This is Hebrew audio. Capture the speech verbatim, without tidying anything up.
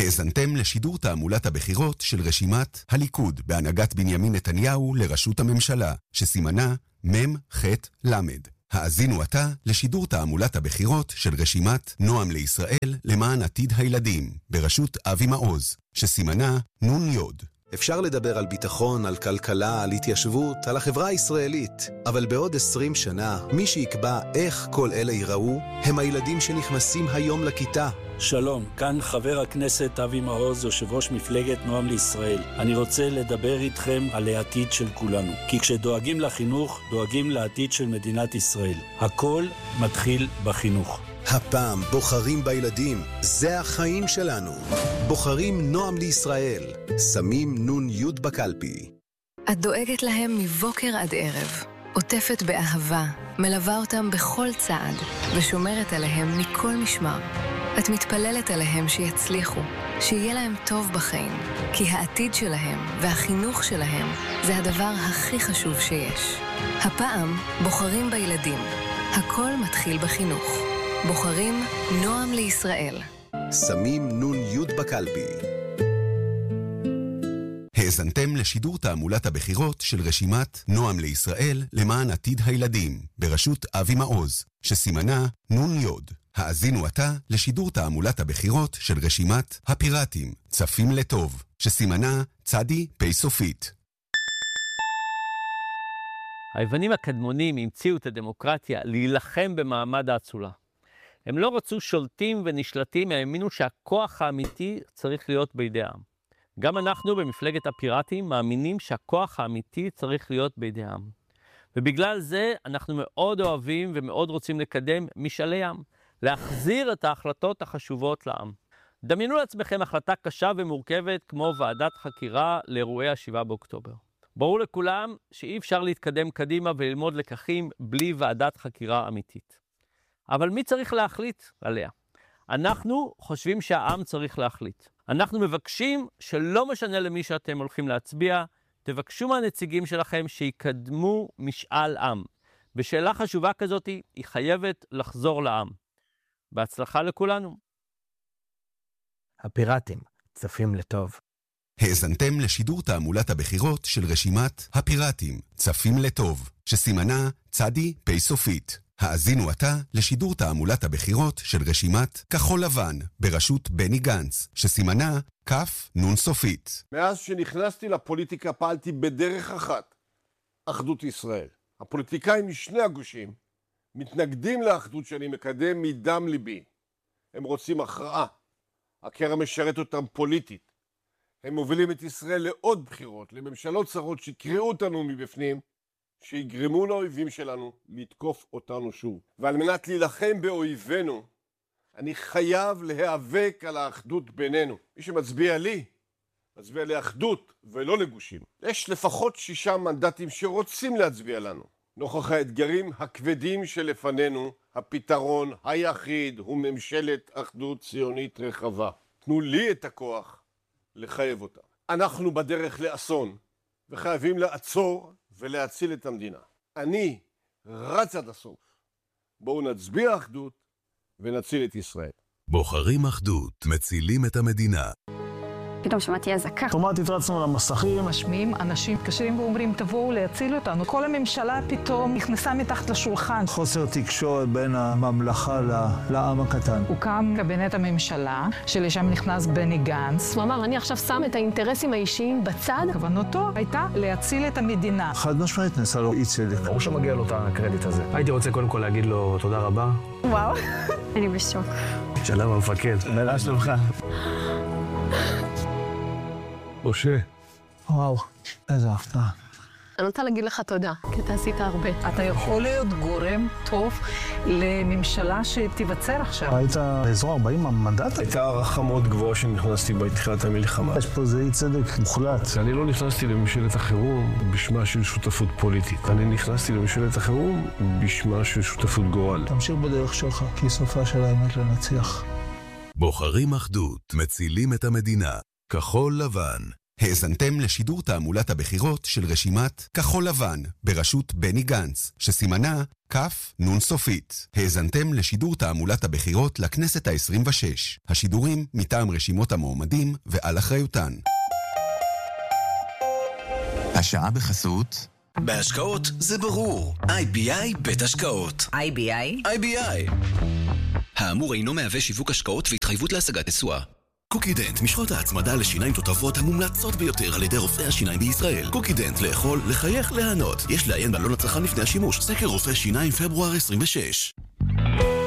האזנתם לשידור תעמולת הבחירות של רשימת הליכוד בהנהגת בנימין נתניהו לראשות הממשלה, שסימנה מם חט למד. האזינו עתה לשידור תעמולת הבחירות של רשימת נועם לישראל למען עתיד הילדים, בראשות אבי מעוז, שסימנה נון יוד. אפשר לדבר על ביטחון, על כלכלה, על התיישבות, על החברה הישראלית, אבל בעוד עשרים שנה, מי שיקבע איך כל אלה ייראו, הם הילדים שנכנסים היום לכיתה. שלום, כאן חבר הכנסת אבי מעוז, יושב ראש מפלגת נועם לישראל. אני רוצה לדבר איתכם על העתיד של כולנו. כי כשדואגים לחינוך, דואגים לעתיד של מדינת ישראל. הכל מתחיל בחינוך. הפעם בוחרים בילדים, זה החיים שלנו. בוחרים נועם לישראל, שמים נון יוד בקלפי. את דואגת להם מבוקר עד ערב, עוטפת באהבה, מלווה אותם בכל צעד, ושומרת עליהם מכל משמר. את מתפללת עליהם שיצליחו, שיהיה להם טוב בחיים, כי העתיד שלהם והחינוך שלהם זה הדבר הכי חשוב שיש. הפעם בוחרים בילדים, הכל מתחיל בחינוך. בוחרים נועם לישראל. שמים נון יוד בקלפי. האזנתם לשידור תעמולת הבחירות של רשימת נועם לישראל למען עתיד הילדים, בראשות אבי מעוז, שסימנה נון יוד. האזינו עתה לשידור תעמולת הבחירות של רשימת הפיראטים, צפים לטוב, שסימנה צדי פי סופית. היוונים הקדמונים המציאו את הדמוקרטיה להילחם במעמד האצולה. הם לא רצו שולטים ונשלטים, הם האמינו שהכוח האמיתי צריך להיות בידי העם. גם אנחנו במפלגת הפיראטים מאמינים שהכוח האמיתי צריך להיות בידי העם. ובגלל זה אנחנו מאוד אוהבים ומאוד רוצים לקדם משאלי עם, להחזיר את ההחלטות החשובות לעם. דמיינו לעצמכם החלטה קשה ומורכבת כמו ועדת חקירה לאירועי השבעה באוקטובר. ברור לכולם שאי אפשר להתקדם קדימה וללמוד לקחים בלי ועדת חקירה אמיתית. אבל מי צריך להחליט עליה? אנחנו חושבים שהעם צריך להחליט. אנחנו מבקשים שלא משנה למי שאתם הולכים להצביע, תבקשו מהנציגים שלכם שיקדמו משאל עם. בשאלה חשובה כזאת היא חייבת לחזור לעם. בהצלחה לכולנו. הפיראטים, צפים לטוב. האזנתם לשידור תעמולת הבחירות של רשימת הפיראטים, צפים לטוב, שסימנה צדי פי סופית. האזינו עתה לשידור תעמולת הבחירות של רשימת כחול לבן, בראשות בני גנץ, שסימנה כף נון סופית. מאז שנכנסתי לפוליטיקה פעלתי בדרך אחת, אחדות ישראל. הפוליטיקאים משני הגושים מתנגדים לאחדות שאני מקדם מדם ליבי. הם רוצים הכרעה. הקרע משרת אותם פוליטית. הם מובילים את ישראל לעוד בחירות, לממשלות צרות שיקראו אותנו מבפנים, שיגרמו לאויבים שלנו לתקוף אותנו שוב. ועל מנת להילחם באויבינו, אני חייב להיאבק על האחדות בינינו. מי שמצביע לי, מצביע לאחדות ולא לגושים. יש לפחות שישה מנדטים שרוצים להצביע לנו. נוכח האתגרים הכבדים שלפנינו, הפתרון היחיד הוא ממשלת אחדות ציונית רחבה. תנו לי את הכוח לחייב אותה. אנחנו בדרך לאסון, וחייבים לעצור ולהציל את המדינה. אני רץ עד הסוף. בואו נצביע אחדות ונציל את ישראל. בוחרים אחדות, מצילים את המדינה. פתאום שמעתי אזעקה. אוטומטית רצנו למסכים. משמיעים אנשים מתקשרים ואומרים תבואו להציל אותנו. כל הממשלה פתאום נכנסה מתחת לשולחן. חוסר תקשורת בין הממלכה לעם הקטן. הוקם קבינט הממשלה, שלשם נכנס בני גנץ. הוא אמר, אני עכשיו שם את האינטרסים האישיים בצד. כוונתו הייתה להציל את המדינה. חד משמעית נעשה לו אי צדק. ברור שמגיע לו את הקרדיט הזה. הייתי רוצה קודם כל להגיד לו תודה רבה. וואו, אני בשוק. שלום המפקד. מה שלומך? משה. וואו, איזה הפתעה. אני רוצה להגיד לך תודה, כי אתה עשית הרבה. אתה יכול להיות גורם טוב לממשלה שתיווצר עכשיו. היית באזור ארבעים מנדט? הייתה הערכה מאוד גבוהה שנכנסתי בתחילת המלחמה. יש פה זה אי צדק מוחלט. אני לא נכנסתי לממשלת החירום בשמה של שותפות פוליטית. אני נכנסתי לממשלת החירום בשמה של שותפות גורל. תמשיך בדרך שלך, כי סופה של האמת לנצח. בוחרים אחדות, מצילים את המדינה. כחול לבן, האזנתם לשידור תעמולת הבחירות של רשימת כחול לבן, בראשות בני גנץ, שסימנה כף נון סופית. האזנתם לשידור תעמולת הבחירות לכנסת ה-עשרים ושש. השידורים מטעם רשימות המועמדים ועל אחריותן. השעה בחסות בהשקעות זה ברור. איי בי איי בית השקעות. איי בי איי? איי בי איי. האמור אינו מהווה שיווק השקעות והתחייבות להשגת תשואה. קוקידנט, משחות ההצמדה לשיניים תותבות המומלצות ביותר על ידי רופאי השיניים בישראל. קוקידנט, לאכול, לחייך, להנות. יש לעיין בעלון הצרכן לפני השימוש. סקר רופאי שיניים פברואר עשרים ושש.